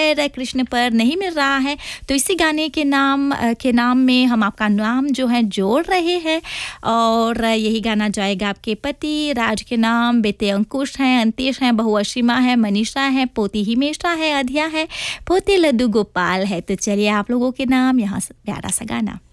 पर कृष्ण पर नहीं मिल रहा है, तो इसी गाने के नाम में हम आपका नाम जो है जोड़ रहे हैं और यही गाना जाएगा आपके पति राज के नाम, बेटे अंकुश हैं, अंतेश हैं, बहू अशीमा है, मनीषा है, पोती हिमेशा है, अधिया है, पोते लड्डू गोपाल है। तो चलिए आप लोगों के नाम यहाँ प्यारा सा गाना।